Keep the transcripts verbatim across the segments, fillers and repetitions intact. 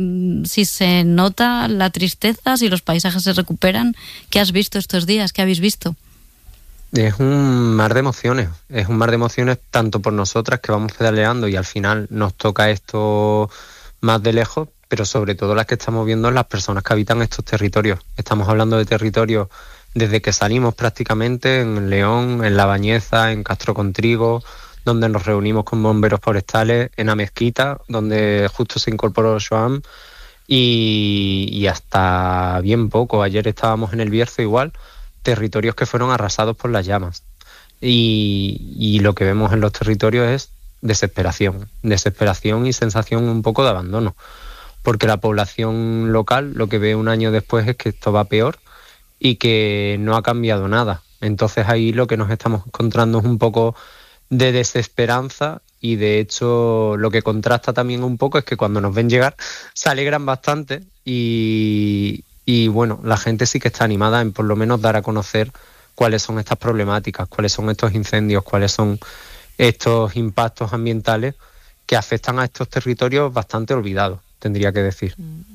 Si se nota la tristeza, si los paisajes se recuperan. ¿Qué has visto estos días? ¿Qué habéis visto? Es un mar de emociones, es un mar de emociones tanto por nosotras que vamos pedaleando y al final nos toca esto más de lejos, pero sobre todo las que estamos viendo las personas que habitan estos territorios. Estamos hablando de territorios desde que salimos prácticamente en León, en La Bañeza, en Castro Contrigo, donde nos reunimos con bomberos forestales, en Amezquita, donde justo se incorporó Joan, y, y hasta bien poco. Ayer estábamos en El Bierzo igual, territorios que fueron arrasados por las llamas. Y, y lo que vemos en los territorios es desesperación, desesperación y sensación un poco de abandono, porque la población local lo que ve un año después es que esto va peor y que no ha cambiado nada. Entonces ahí lo que nos estamos encontrando es un poco de desesperanza y de hecho lo que contrasta también un poco es que cuando nos ven llegar se alegran bastante y, y bueno, la gente sí que está animada en por lo menos dar a conocer cuáles son estas problemáticas, cuáles son estos incendios, cuáles son estos impactos ambientales que afectan a estos territorios bastante olvidados, tendría que decir.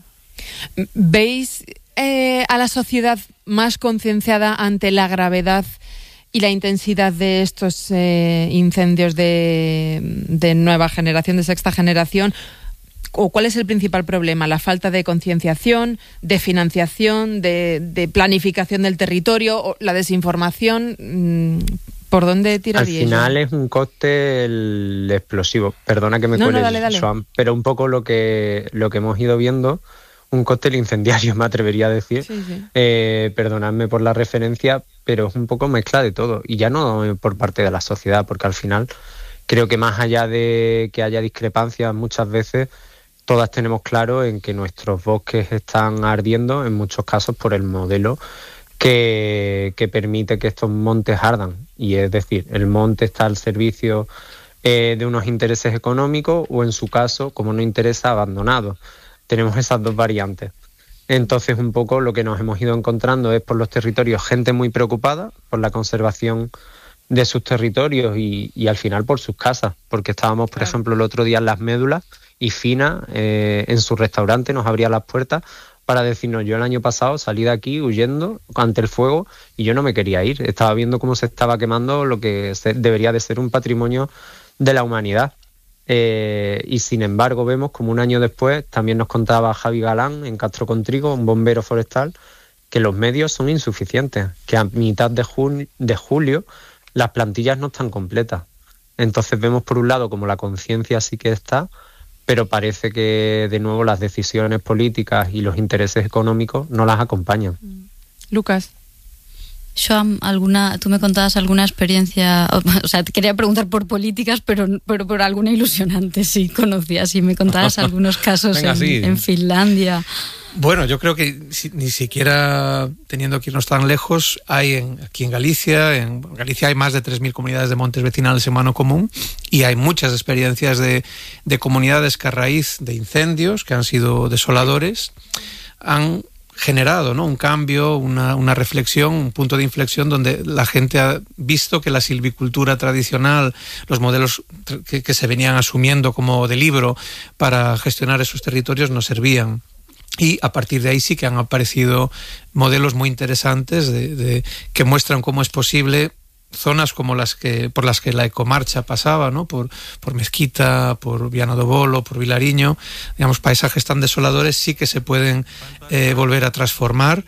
¿Veis eh, a la sociedad más concienciada ante la gravedad y la intensidad de estos eh, incendios de, de nueva generación, de sexta generación? ¿O cuál es el principal problema? ¿La falta de concienciación, de financiación, de, de planificación del territorio, o la desinformación? ¿Por dónde tiraría? Al final es un cóctel explosivo. Perdona que me no, cuele, no, dale, dale. Joan, pero un poco lo que, lo que hemos ido viendo, un cóctel incendiario, me atrevería a decir. Sí, sí. Eh, perdonadme por la referencia, pero es un poco mezcla de todo. Y ya no por parte de la sociedad, porque al final creo que más allá de que haya discrepancias muchas veces, todas tenemos claro en que nuestros bosques están ardiendo, en muchos casos por el modelo que, que permite que estos montes ardan. Y es decir, el monte está al servicio eh, de unos intereses económicos o en su caso, como no interesa, abandonado. Tenemos esas dos variantes. Entonces un poco lo que nos hemos ido encontrando es por los territorios gente muy preocupada por la conservación de sus territorios y, y al final por sus casas, porque estábamos, por ejemplo, el otro día en Las Médulas y Fina eh, en su restaurante nos abría las puertas para decirnos: yo el año pasado salí de aquí huyendo ante el fuego y yo no me quería ir, estaba viendo cómo se estaba quemando lo que se, debería de ser un patrimonio de la humanidad. Eh, y sin embargo vemos como un año después, también nos contaba Javi Galán en Castro Contrigo, un bombero forestal, que los medios son insuficientes, que a mitad de, jun- de julio las plantillas no están completas. Entonces vemos por un lado como la conciencia sí que está, pero parece que de nuevo las decisiones políticas y los intereses económicos no las acompañan. Lucas. Joan, alguna, tú me contabas alguna experiencia, o, o sea, te quería preguntar por políticas, pero, pero por alguna ilusionante, sí, conocías, y me contabas algunos casos Venga, en, sí. en Finlandia. Bueno, yo creo que si, ni siquiera teniendo que irnos tan lejos, hay en, aquí en Galicia, en Galicia hay más de tres mil comunidades de montes vecinales en mano común y hay muchas experiencias de, de comunidades que a raíz de incendios que han sido desoladores han generado, ¿no?, un cambio, una, una reflexión, un punto de inflexión donde la gente ha visto que la silvicultura tradicional, los modelos que, que se venían asumiendo como de libro para gestionar esos territorios no servían. Y a partir de ahí sí que han aparecido modelos muy interesantes de, de, que muestran cómo es posible zonas como las que por las que la ecomarcha pasaba, ¿no?, por, por Mezquita, por Viana do Bolo, por Vilariño, digamos, paisajes tan desoladores sí que se pueden eh, volver a transformar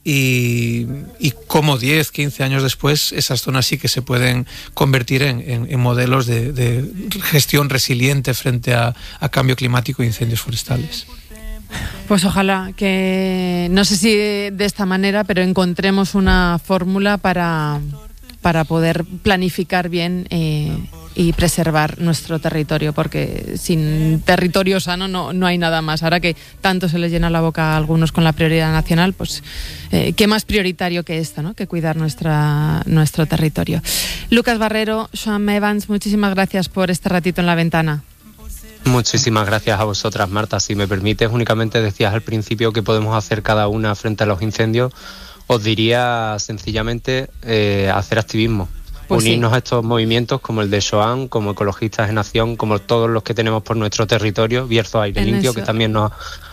y, y como diez, quince años después esas zonas sí que se pueden convertir en, en, en modelos de, de gestión resiliente frente a, a cambio climático e incendios forestales. Pues ojalá que, no sé si de esta manera, pero encontremos una fórmula para, para poder planificar bien eh, y preservar nuestro territorio, porque sin territorio sano no, no hay nada más. Ahora que tanto se les llena la boca a algunos con la prioridad nacional, pues eh, qué más prioritario que esto, ¿no?, que cuidar nuestra, nuestro territorio. Lucas Barrero, Joan Evans, muchísimas gracias por este ratito en La Ventana. Muchísimas gracias a vosotras, Marta. Si me permites, únicamente decías al principio que podemos hacer cada una frente a los incendios. Os diría sencillamente eh, hacer activismo, pues unirnos sí. a estos movimientos como el de Joan, como Ecologistas en Acción, como todos los que tenemos por nuestro territorio, Bierzo Aire en Limpio, eso. que también nos